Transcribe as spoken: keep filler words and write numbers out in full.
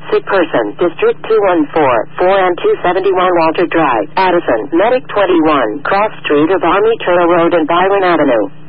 sick person. District two one four, four and two seventy-one Walter Drive, Addison. Medic twenty-one, Cross Street of Army Trail Road and Byron Avenue.